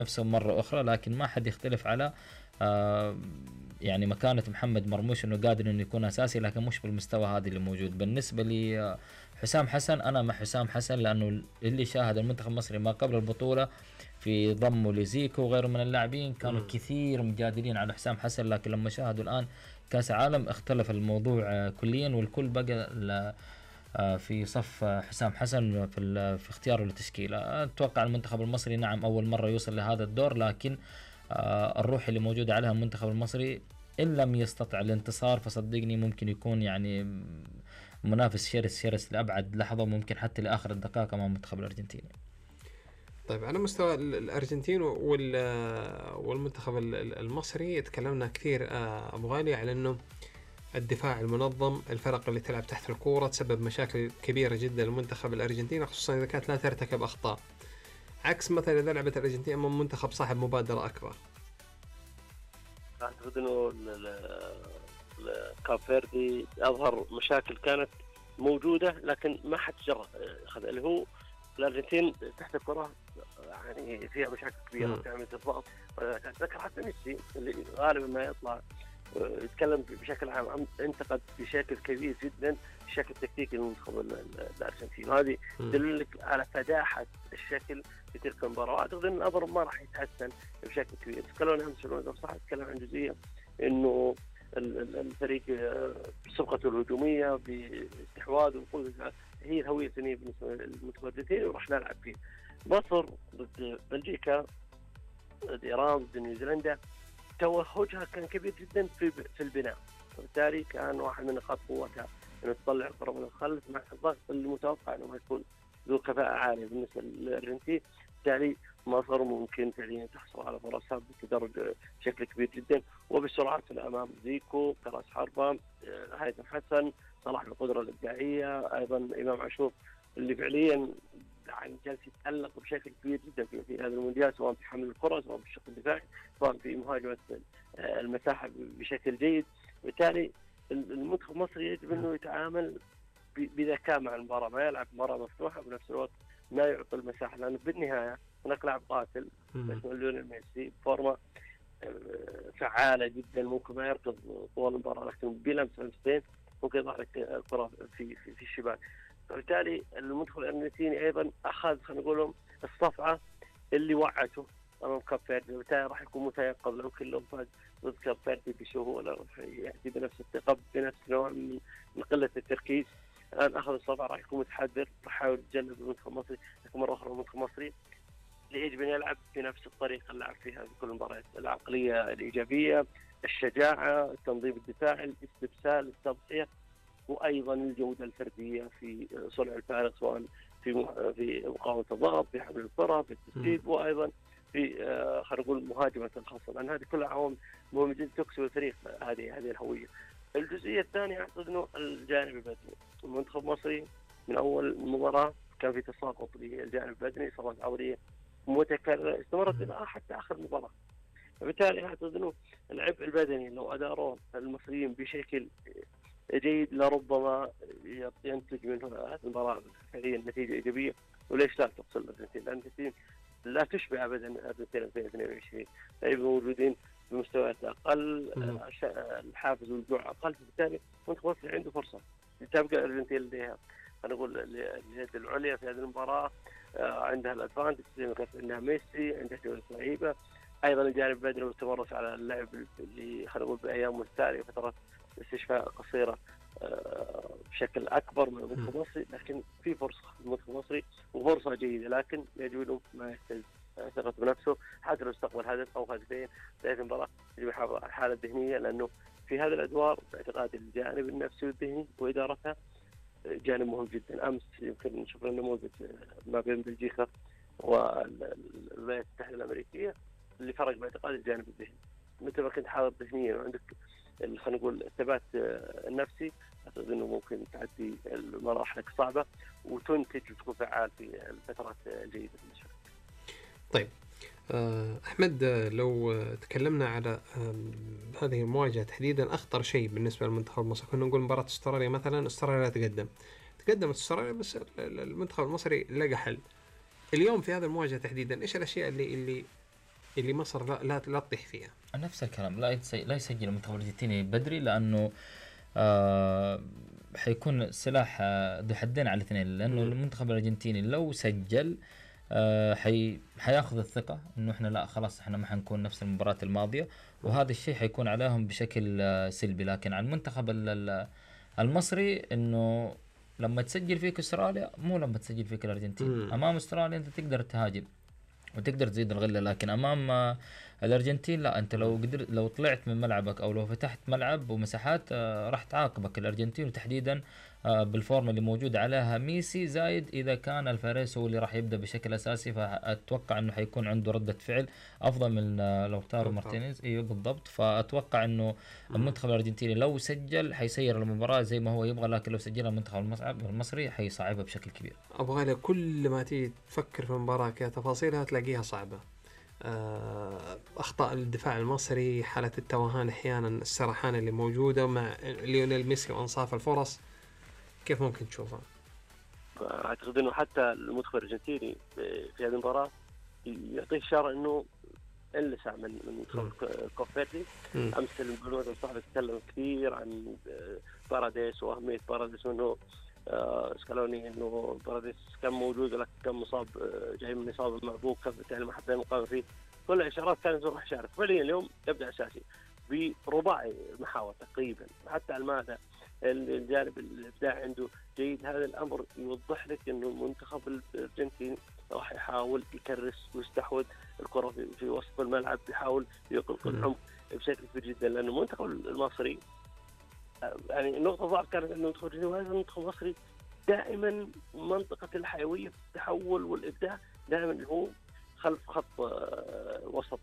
نفسه مرة أخرى، لكن ما حد يختلف على يعني مكانة محمد مرموش، انه قادر انه يكون اساسي، لكن مش بالمستوى هذا اللي موجود. بالنسبة لي حسام حسن، انا مع حسام حسن، لانه اللي شاهد المنتخب المصري ما قبل البطولة في ضمه لزيكو وغيره من اللاعبين كانوا كثير مجادلين على حسام حسن، لكن لما شاهدوا الان كاس عالم اختلف الموضوع كليا، والكل بقى في صف حسام حسن في اختياره للتشكيلة. اتوقع المنتخب المصري نعم اول مرة يوصل لهذا الدور، لكن الروح اللي موجودة عليها المنتخب المصري إن لم يستطع الانتصار فصدقني ممكن يكون يعني منافس شرس لأبعد لحظة، ممكن حتى لآخر الدقائق أمام المنتخب الأرجنتيني. طيب على مستوى الأرجنتين والمنتخب المصري تكلمنا كثير أبو غالي على أنه الدفاع المنظم، الفرق اللي تلعب تحت الكورة تسبب مشاكل كبيرة جدا للمنتخب الأرجنتيني، خصوصا إذا كانت لا ترتكب أخطاء، عكس مثلا إذا لعبت الأرجنتين أمام منتخب صاحب مبادرة أكبر. أعتقد أنه كاب فيردي أظهر مشاكل كانت موجودة لكن ما حد جرى أخذ، اللي هو الأرجنتين تحت الكرة يعني فيها مشاكل كبيرة وتعمل ضغط. أتذكر حتى ميسي اللي غالبا ما يطلع يتكلم بشكل عام انتقد بشكل كبير جدا الشكل التكتيكي للمنتخب الأرجنتين، وهذه تدلك على فداحة الشكل في تلك المباراة. وأعتقد أن الأمر ما راح يتحسن بشكل كبير. تكلمنا عن سلوان صح، تكلم عن جزئية إنه الفريق بسبقته الهجومية باستحواذ وقوة هي الهوية الثانية بالنسبة للمنتخب الأرجنتيني، وراح نلعب فيه. مصر ضد بلجيكا، ضد إيران، ضد نيوزيلندا، توهجها كان كبير جدا في البناء، وبالتالي كان واحد من نقاط قوتها انه تطلع الكره من الخلف مع الضغط المتوقع انه يكون ذو كفاءه عاليه بالنسبه للارجنتين. بالتالي مصر ممكن فعليا تحصل على فرصها بتدرج بشكل كبير جدا وبسرعه الامام. زيكو كراس حربه، هيثم حسن، صلاح القدره الابداعيه، ايضا امام عاشور اللي فعليا يعني جالس يتألق بشكل كبير جدا في هذا المونديال، سواء في حمل الكرة، سواء في الشق الدفاعي، سواء في مهاجمة المساحة بشكل جيد. بالتالي المنتخب المصري يجب أنه يتعامل بذكاء مع المباراة، ما يلعب مباراة مفتوحة بنفس الوقت ما يعطي المساحة، لأنه بالنهاية هناك لاعب قاتل اسمه ليونيل ميسي بفورمة فعالة جدا، ممكن ما يركض طوال المباراة لكن بلمسة ممكن يضع لك الكرة في الشباك. وبالتالي المنتخب الارجنتيني ايضا اخذ خلينا نقول الصفعه اللي وعته امام كاب فيردي، وبالتالي راح يكون متيقظ لو كله فاز ضد كاب فيردي بسهوله، راح ياتي بنفس الثقه بنفس نوع من قله التركيز. الان اخذ الصفعه راح يكون متحذر، راح يحاول يتجنب المنتخب المصري، لكن مره اخرى المنتخب المصري يجب ان يلعب بنفس الطريقه اللي لعب فيها في كل المباريات، العقليه الايجابيه، الشجاعه، التنظيم الدفاعي، الاستبسال، التضحيه، وايضا الجوده الفرديه في صنع الفارق، سواء في مقاومه الضغط، في حمل الكره، في التسديد، وايضا في خلينا نقول مهاجمه الخصم، لان هذه كلها عوامل مهمه جدا تكسب الفريق هذه الهويه. الجزئيه الثانيه اعتقد انه الجانب البدني، المنتخب المصري من اول مباراه كان في تساقط للجانب البدني، اصابات عضليه متكرره استمرت الى حتى اخر مباراه. فبالتالي اعتقد انه العبء البدني لو اداروه المصريين بشكل جيد لربما ينتج منه هذه المباراة فعليا نتيجة إيجابية. وليش لا تقصر الأرجنتين؟ الأرجنتين لا تشبه أبدا الأرجنتين 2022، لأنهم موجودين بمستويات أقل، الحافز والجوع أقل، بالتالي المنتخب المصري عنده فرصة تبقى الأرجنتين لديها خلينا نقول اليد العليا في هذه المباراة، عندها الأدفانتج زي ما كانت عندها ميسي، عندها جودة لعيبة، أيضا الجانب البدني والتمرس على اللعب اللي خلينا نقول بأيام متتالية فترات استشفاء قصيرة بشكل أكبر من المنتخب المصري، لكن في فرصة المنتخب المصري وفرصة جيدة، لكن يجب له ما يهتز ثقة بنفسه حتى لو استقبل هدف أو هدفين في هذه المباراة. يجب يحافظ على الحالة الذهنية، لأنه في هذه الأدوار باعتقاد الجانب النفسي والذهني وإدارتها جانب مهم جدا. أمس يمكن شفنا نموذج ما بين بلجيكا والولايات المتحدة الأمريكية اللي فرق باعتقاد الجانب الذهني. متى ما كنت حاضر ذهنيا وعندك خلينا نقول الثبات النفسي، أعتقد أنه ممكن تعدي المراحل الصعبة وتنتج وتكون فعال في الفترات الجيدة بالنسبة لك. طيب أحمد، لو تكلمنا على هذه المواجهة تحديدا، أخطر شيء بالنسبة للمنتخب المصري كنا نقول مباراة استراليا مثلا، استراليا تقدمت استراليا بس المنتخب المصري لقى حل. اليوم في هذا المواجهة تحديدا إيش الأشياء اللي اللي مصر لا تطيح فيها. نفس الكلام، لا يسجل المنتخب الارجنتيني بدري، لانه حيكون سلاح ذو حدين على الاثنين، لانه المنتخب الارجنتيني لو سجل حياخذ الثقة انه احنا لا خلاص احنا ما حنكون نفس المباراة الماضية، وهذا الشيء حيكون عليهم بشكل سلبي. لكن على المنتخب المصري انه لما تسجل فيك استراليا مو لما تسجل فيك الارجنتين. امام استراليا انت تقدر تهاجم وتقدر تزيد الغلة، لكن امام الارجنتين لا، انت لو طلعت من ملعبك او لو فتحت ملعب ومساحات راح تعاقبك الارجنتين، وتحديدا بالفورم اللي موجود عليها ميسي، زايد اذا كان الفاريز هو اللي راح يبدا بشكل اساسي، فاتوقع انه حيكون عنده ردة فعل افضل من لوتارو مارتينيز. ايوه بالضبط. فاتوقع انه المنتخب الارجنتيني لو سجل حيسير المباراة زي ما هو يبغى، لكن لو سجلها المنتخب المصري حيصعبها بشكل كبير. ابغى كل ما تيجي تفكر في المباراة كتفاصيلها تلاقيها صعبة. أخطاء الدفاع المصري، حالة التوهان أحيانا، السرحان اللي موجودة مع ليونيل ميسي وأنصاف الفرص، كيف ممكن تشوفها؟ أعتقد أنه حتى المنتخب الأرجنتيني في هذه المباراة يعطيه إشارة أنه انلسع من منتخب كوفيردي. أمس المعلومات الصحفية تكلم كثير عن باراديس وأهمية باراديس، وأنه سكالوني انه باراديس كان موجود لكن كان مصاب، جاي من اصابه معبوك، بالتالي ما حدا مقابل فيه. كل الاشارات كانت راح يشارك فعليا. اليوم يبدا اساسي برباعي محاور تقريبا، حتى المادة الجانب الابداعي عنده جيد. هذا الامر يوضح لك انه المنتخب الارجنتيني راح يحاول يكرس ويستحوذ الكره في وسط الملعب، يحاول يغلق العمق بشكل كبير جدا، لانه المنتخب المصري يعني النقطة ضعف كانت انه هذا المنتخب المصري دائما منطقة الحيوية في التحول والإبداع دائما هو خلف خط وسط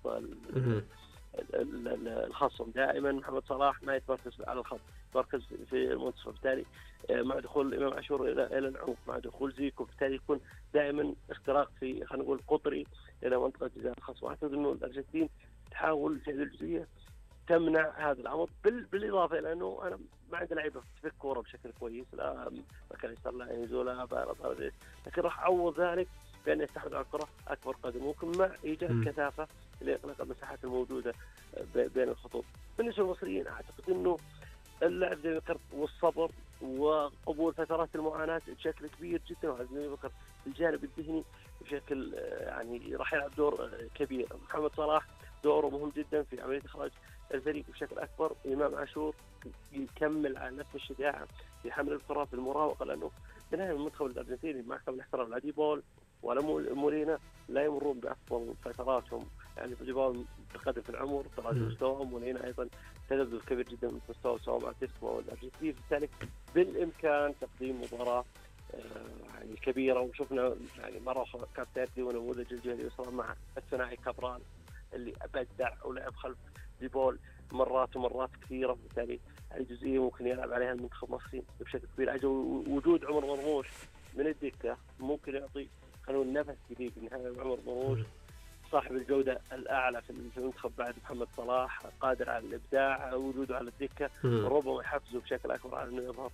الخصم. دائما محمد صلاح ما يتمركز على الخط، يتمركز في المنتصف، بالتالي مع دخول إمام عاشور إلى العمق، مع دخول زيكو، بالتالي يكون دائما اختراق في خلينا نقول قطري إلى منطقة جزاء الخصم. أعتقد إنه الأرجنتين تحاول في هذه الجزئية تمنع هذا الامر، بالاضافه الى انه انا ما عندي لعيبه تفك كوره بشكل كويس، لا مكان يصير لا ينزلها بارد، لكن راح اعوض ذلك بان يستحوذ على الكره اكبر قدر ممكن مع ايجاد كثافه لاغلاق المساحات الموجوده بين الخطوط. بالنسبه للمصريين اعتقد انه اللعب زي ما ذكرت والصبر وقبول فترات المعاناه بشكل كبير جدا، وهذا زي ما ذكرت الجانب الذهني بشكل يعني راح يلعب دور كبير. محمد صلاح دوره مهم جدا في عمليه اخراج الفريق بشكل اكبر. امام عاشور يكمل على نفس الشجاعه في حمل الكره في المراوغه، لانه بالنهايه المنتخب الارجنتيني مع كامل الاحترام لا دي بول ولا مولينا لا يمرون بافضل فتراتهم، يعني دي بول تقدم في العمر، تراجع مستواهم، مولينا ايضا تذبذب كبير جدا من مستوى سواء مع اتلتيكو او الارجنتين، بالتالي بالامكان تقديم مباراه يعني كبيره. وشفنا يعني مره اخرى كابتن ونموذج الجهه اليسرى مع الثنائي كابرال اللي ابدع ولعب خلف دي بول مرات ومرات كثيره، بالتالي هذه جزئيه ممكن يلعب عليها المنتخب المصري بشكل كبير. وجود عمر مرموش من الدكه ممكن يعطي خلونا نفس جديد. بالنهايه عمر مرموش صاحب الجوده الاعلى في المنتخب بعد محمد صلاح، قادر على الابداع، وجوده على الدكه ربما يحفزه بشكل اكبر على انه يظهر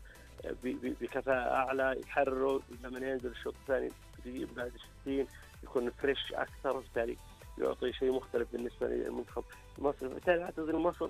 بكفاءه اعلى، يحرره لما ينزل الشوط الثاني بعد 60 يكون فريش اكثر، بالتالي يعطي شيء مختلف بالنسبه للمنتخب المصري. بالتالي اعتقد ان مصر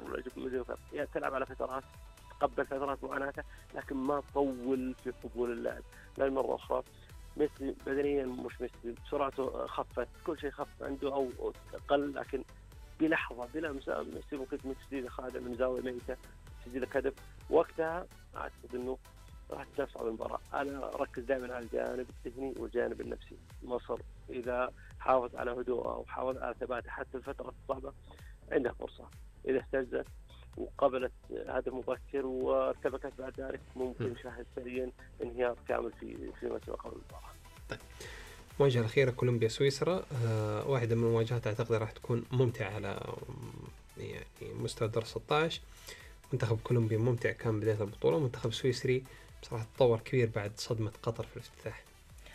تلعب على فترات، تقبل فترات معاناته، لكن ما تطول في قبول اللعب. لأن مرة أخرى ميسي بدنيا مش ميسي، سرعته خفت، كل شيء خف عنده أو قل، لكن بلحظة بلا مساء ميسي ممكن تسديد خادع من زاوية ميتة تسديد هدف، وقتها أعتقد إنه راح تصعب المباراة. أنا أركز دائما على الجانب التقني والجانب النفسي. مصر إذا حافظ على هدوءها وحافظ على ثباتها حتى الفترة الصعبة عندها فرصة، إذا اهتزت وقبلت هدف مبكر وارتبكت بعد ذلك ممكن نشاهد سريا انهيار كامل في مسيرة قبل المباراة. طيب، المواجهة الأخيرة كولومبيا سويسرا، واحدة من المواجهات أعتقد راح تكون ممتعة على يعني مستوى دور 16. منتخب كولومبيا ممتع كان بداية البطولة، منتخب سويسري بصراحة تطور كبير بعد صدمة قطر في الافتتاح.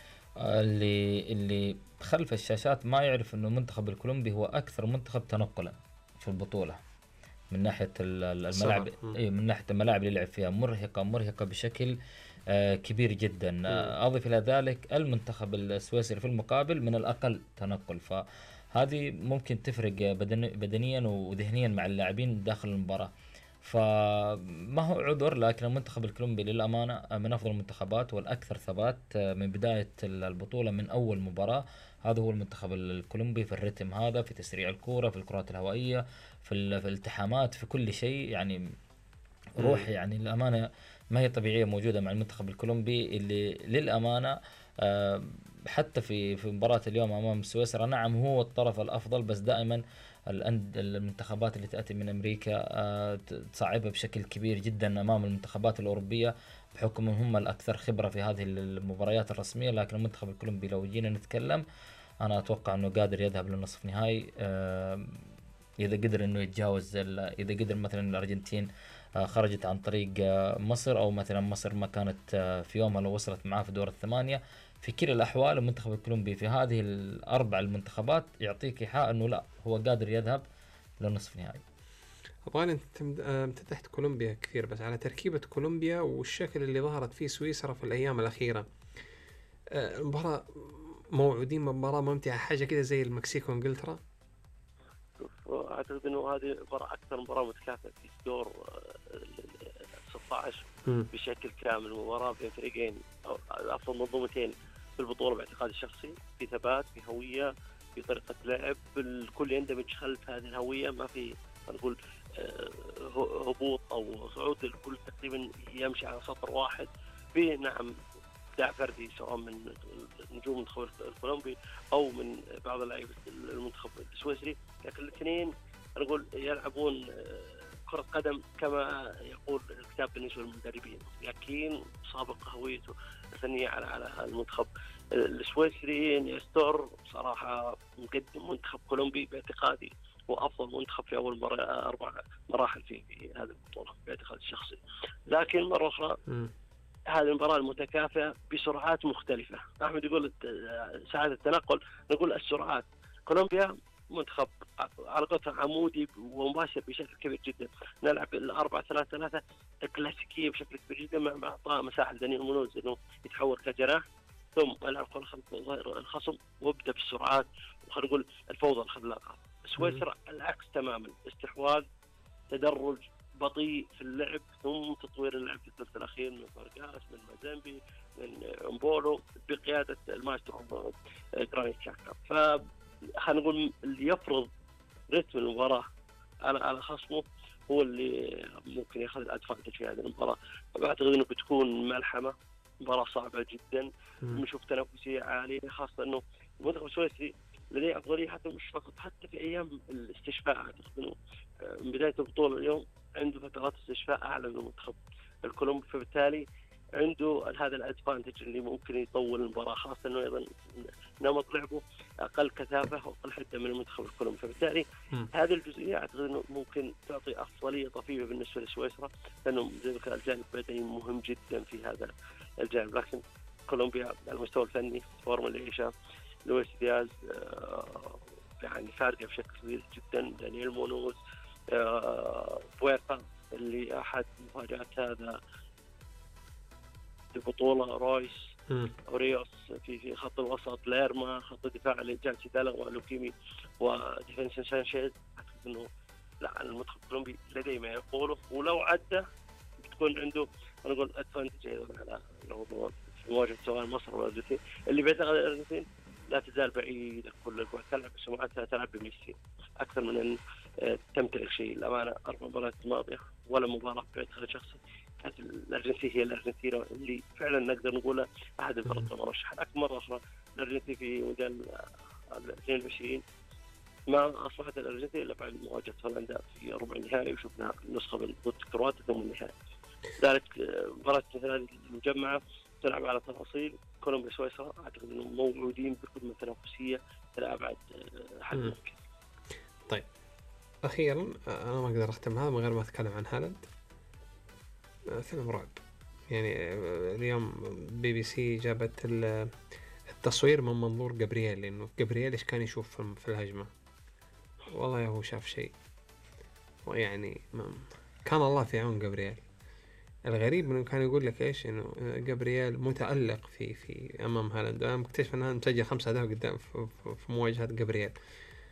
اللي خلف الشاشات ما يعرف انه المنتخب الكولومبي هو اكثر منتخب تنقلا في البطولة من ناحية الملاعب. من ناحية الملاعب اللي لعب فيها مرهقة بشكل كبير جدا. أضف إلى ذلك المنتخب السويسري في المقابل من الأقل تنقل، هذه ممكن تفرق بدنيا وذهنيا مع اللاعبين داخل المباراة. فما هو عذر، لكن المنتخب الكولومبي للأمانة من أفضل المنتخبات والأكثر ثبات من بداية البطولة من أول مباراة. هذا هو المنتخب الكولومبي في الرتم هذا، في تسريع الكرة، في الكرات الهوائية، في الالتحامات، في كل شيء. يعني روح يعني الأمانة ما هي طبيعية موجودة مع المنتخب الكولومبي اللي للأمانة آه، حتى في مباراة اليوم أمام سويسرا، نعم هو الطرف الأفضل، بس دائما المنتخبات اللي تأتي من أمريكا تصعبها بشكل كبير جدا أمام المنتخبات الأوروبية، بحكم أن هم الأكثر خبرة في هذه المباريات الرسمية. لكن المنتخب الكولومبي لو جينا نتكلم، أنا أتوقع أنه قادر يذهب للنصف نهائي إذا قدر أنه يتجاوز إذا قدر مثلا الأرجنتين خرجت عن طريق مصر، أو مثلا مصر ما كانت في يومها لو وصلت معاه في دور الثمانية. في كلا الأحوال المنتخب الكولومبي في هذه الأربع المنتخبات يعطيك إيحاء أنه لا، هو قادر يذهب للنصف نهائي. أبغى أنت امتدحت كولومبيا كثير، بس على تركيبة كولومبيا والشكل اللي ظهرت فيه سويسرا في الأيام الأخيرة، المباراة موعودين بمباراة ممتعة، حاجة كده زي المكسيك وإنجلترا. أعتقد أنه هذه أكثر مباراة متكافئة في دور 16 بشكل كامل. مباراة بين فريقين أو أفضل منظومتين في البطولة باعتقادي الشخصي، في ثبات، في هوية، في طريقة لعب، الكل يندمج خلف هذه الهوية، ما في نقول هبوط أو صعود، الكل تقريبا يمشي على سطر واحد. في نعم ابداع فردي سواء من نجوم المنتخب الكولومبي او من بعض اللاعبين المنتخب السويسري، لكن الاثنين نقول يلعبون كرة قدم كما يقول الكتاب بالنسبة للمدربين، لكن سابق هويته الفنية على المنتخب السويسري. نيستور بصراحة مقدم منتخب كولومبي باعتقادي هو أفضل منتخب في أول 4 مراحل في هذه البطولة باعتقادي الشخصي. لكن مرة أخرى هذه المباراة المتكافئة بسرعات مختلفة. أحمد يقول ساعة التنقل، نقول السرعات. كولومبيا منتخب على قولتهم عمودي ومباشر بشكل كبير جدا، نلعب 4-3-3 كلاسيكية بشكل كبير جدا، مع إعطاء مساحة لدانيال مونوز إنه يتحول كجناح، ثم ألعب كرة خلف ظهير الخصم وابدأ بالسرعات، وخلينا نقول الفوضى الخلاقة. سويسرا العكس تماما، استحواذ، تدرج بطيء في اللعب، ثم تطوير اللعب في الثلث الأخير من فارغاس، من مازامبي، من امبولو، بقيادة المايسترو جرانيت شاكا. فخلينا نقول اللي يفرض رتم المباراة على خصمه هو اللي ممكن ياخذ الادفانتج في هذه المباراة. بعتقد انه بتكون ملحمة، مباراة صعبة جدا، بنشوف تنافسية عالية، خاصة انه المنتخب السويسري لديه أفضلية حتى مش فقط، حتى في أيام الاستشفاء. أعتقد إنه من بداية البطولة اليوم عنده فترات استشفاء أعلى من المنتخب الكولومبي، فبالتالي عنده هذا الأدفانتج اللي ممكن يطول المباراة، خاصة إنه أيضا نمط لعبه أقل كثافة وأقل حدة من المنتخب الكولومبي، فبالتالي هذه الجزئية أعتقد إنه ممكن تعطي أفضلية طفيفة بالنسبة لسويسرا، لأنه زي ما كان الجانب البدني مهم جدا في هذا الجانب. لكن كولومبيا على المستوى الفني، فورم العيشة، لويس دياز يعني فارقة بشكل كبير جدا، دانيال مونوز، بويرتا اللي أحد مفاجآت هذا البطولة، رويس، أوريوس في خط الوسط، ليرما خط الدفاع اللي جالس يدلغ، ولوكيمي وديفنسن سانشيز. أعتقد إنه لا، المنتخب الكولومبي لديه ما يقوله، ولو عدى بتكون عنده أنا أقول أدفانتج على في مواجهة سواء مصر والأرجنتين، اللي بيعتقد الأرجنتين لا تزال بعيدة كل الوقت، تلعب سمعتها تلعب بميسي أكثر من أن تمتلك شيء. الأمانة 4 مباريات الماضية ولا مباراة باعتقاد شخصي كانت الأرجنتين هي الأرجنتين اللي فعلا نقدر نقول أحد الفرق المرشحة. لكن مرة أخرى الأرجنتين في مونديال 2020 ما أصبحت الأرجنتين إلا بعد مواجهة هولندا في ربع النهائي، وشفنا النسخة ضد كرواتيا ثم النهائي. ذلك مباراة مثل هذه المجمعة تلعب على تفاصيل. كولومبيا سويسرا أعتقد أنهم موعودين بقمة تنافسية إلى أبعد حد ممكن. طيب أخيرا أنا ما أقدر أختم هذا من غير ما أتكلم عن هالاند. فيلم رعب يعني. اليوم BBC جابت التصوير من منظور جابرييل، لأنه جابرييل إيش كان يشوف في الهجمة. والله هو شاف شيء، ويعني كان الله في عون جابرييل. الغريب انه كان يقول لك ايش، انه جابرييل متألق في امام هالاند. انا مكتشف ان هالاند مسجل 5 أهداف قدام في مواجهة جابرييل.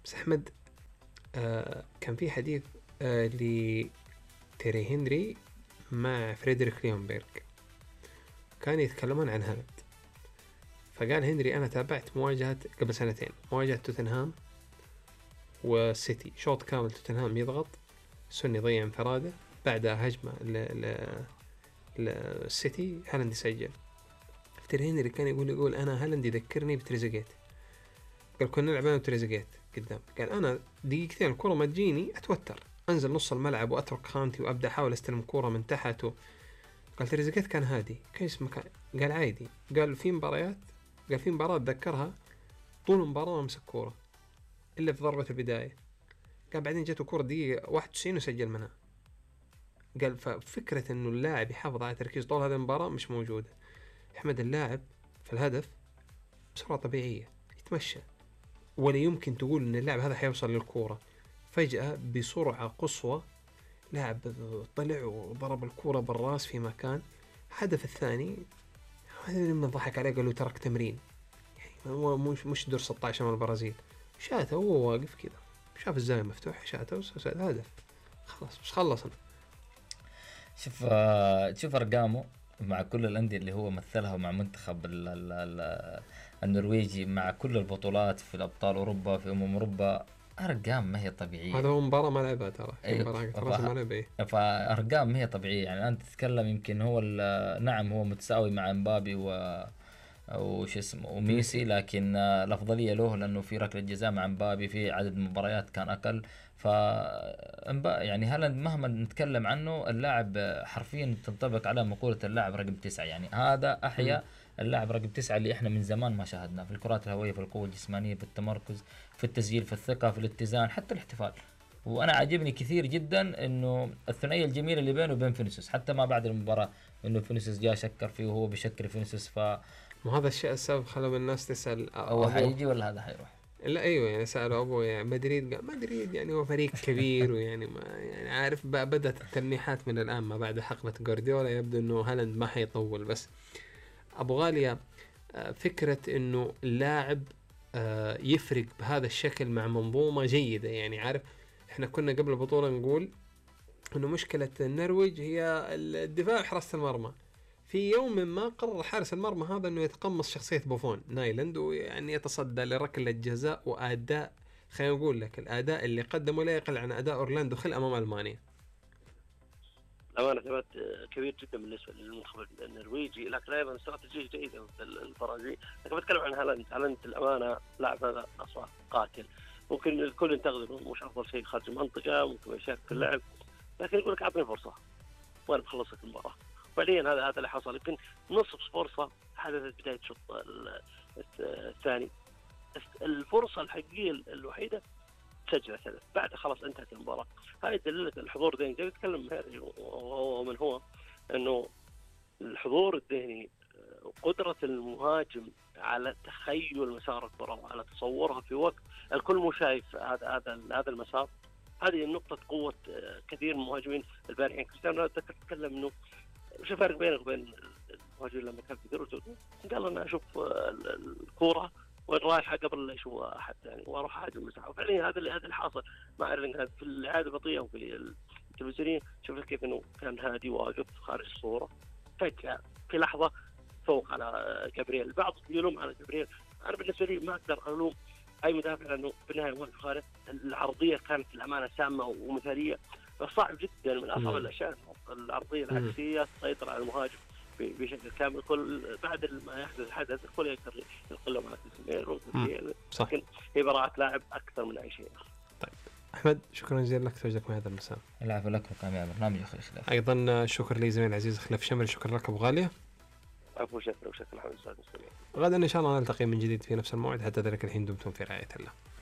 بس أحمد كان في حديث لتيري هنري مع فريدريك ليونبرغ، كانوا يتكلمون عن هالاند. فقال هنري أنا تابعت مواجهة قبل سنتين، مواجهة توتنهام والسيتي، شوط كامل توتنهام يضغط، سون يضيع انفرادة، بعدها هجمة للسيتي هالاند يسجل. تيري هنري كان يقول أنا هالاند يذكرني بتريزيجيت. قال كنا نلعب أنا وتريزيجيت قدام، قال أنا دقيقتين الكرة ما تجيني أتوتر، أنزل نص الملعب وأترك خانتي وأبدأ أحاول أستلم كرة من تحت قال تريزيجيت كان هادي، كيس مكان، قال عادي. قال في مباراة ذكرها طول المباراة ما مسك كورة إلا في ضربة البداية، قال بعدين جاته كورة دقيقة 91 وسجل منها. قال ففكرة إنه اللاعب يحافظ على تركيز طول هذه المباراة مش موجودة. أحمد اللاعب في الهدف بسرعة طبيعية يتمشى، ولا يمكن تقول إن اللاعب هذا حيوصل للكورة. فجأة بسرعة قصوى لاعب طلع وضرب الكورة بالراس في مكان. هدف الثاني هذا لما ضحك عليه قالوا ترك تمرين، يعني هو مش دور 16 من البرازيل، شاته هو واقف كذا شاف الزاوية مفتوحة شاته وسجل هدف، خلاص مش خلصنا. شوف أرقامه مع كل الأندية اللي هو مثلها مع منتخب النرويجي، مع كل البطولات في الأبطال أوروبا في أوروبا، أرقام ما هي طبيعية. هذا هو مباراة ما لعبها ترى، مباراة ما لعبها. فأرقام ما هي طبيعية. يعني أنت تتكلم يمكن هو نعم هو متساوي مع مبابي وش اسمه وميسي، لكن الأفضلية له لأنه في ركلة جزاء مع مبابي، في عدد مباريات كان أقل. يعني هالاند مهما نتكلم عنه اللاعب حرفيا تنطبق على مقولة اللاعب رقم 9، يعني هذا أحيا اللاعب رقم 9 اللي احنا من زمان ما شاهدناه في الكرات الهوية، في القوة الجسمانية، في التمركز، في التسجيل، في الثقة، في الاتزان، حتى الاحتفال. وانا عاجبني كثير جدا انه الثنائيه الجميله اللي بينه وبين فينيسيوس، حتى ما بعد المباراه انه فينيسيوس جاء شكر فيه وهو بيشكر فينيسيوس. وهذا الشيء السبب خلوا الناس تسال هو حيجي ولا هذا حيروح؟ لا ايوه يعني سالوا ابوه يعني مدريد، قال مدريد يعني هو فريق كبير ويعني ما يعني عارف بدات التلميحات من الان ما بعد حقبه جوارديولا، يبدو انه هالاند ما حيطول. بس ابو غاليه فكره انه اللاعب يفرق بهذا الشكل مع منظومه جيده، يعني عارف احنا كنا قبل البطوله نقول انه مشكله النرويج هي الدفاع وحراسه المرمى. في يوم ما قرر حارس المرمى هذا انه يتقمص شخصيه بوفون نايلاند ويعني يتصدى لركله الجزاء، واداء خلينا نقول لك الاداء اللي قدمه لا يقل عن اداء اورلاندو خل امام المانيا. أمانة ثبات كبير جدا بالنسبة للمنتخب النرويجي، لكن أيضا استراتيجية جيدة مثل البرازيل. لكن بتكلم عن هالاند الأمانة لاعب هذا أصبح قاتل، ممكن الكل ينتقده مش أفضل شيء خارج المنطقة، ممكن يشارك في اللعب، لكن يقول لك أعطني فرصة وأنا بخلصك المباراة. فعليا هذا اللي حصل. يمكن نصف فرصة حدثت بداية الشوط الثاني، الفرصة الحقيقية الوحيدة سجلت هدف، بعد خلاص انتهت المباراة. هاي يدللك الحضور الذهني. جاي يتكلم وهو من هو انه الحضور الذهني وقدرة المهاجم على تخيل مسار الكرة وعلى تصورها في وقت الكل مو شايف هذا المسار. هذه النقطة قوة كثير من المهاجمين البارحين. كريستيانو اتذكر تكلم انه وش الفرق بينك وبين المهاجمين لما كان في ذروته؟ قال انا اشوف الكرة وين رايحة قبل لا يشوف أحد، يعني وأروح أهاجم المساحة. وفعليا هذا اللي حاصل مع إيرلينغ هالاند في الإعادة البطيئة وفي التلفزيونية. شوف كيف إنه كان هادي واقف خارج الصورة، فجأة في لحظة فوق على جابرييل. البعض يلوم على جابرييل، أنا بالنسبة لي ما أقدر ألوم أي مدافع لأنه بالنهاية واقف خارج. العرضية كانت الأمانة سامة ومثالية، بس صعب جدا من أصعب الأشياء العرضية العكسية تسيطر على المهاجم بشكل كامل. كل بعد ما يحدث الحدث الكل يقدر يقله مع التسمير. لكن هي براعة لاعب أكثر من أي شيء. طيب أحمد شكرا جزيلا لك تواجدك مع هذا المساء. العفو لك وقام برنامج أخي خلاف. أيضا شكرا لي زميل العزيز خلاف شمل. شكرا لك أبو غالية. عفو شكرا محمد. غدا إن شاء الله نلتقي من جديد في نفس الموعد. حتى ذلك الحين دمتم في رعاية الله.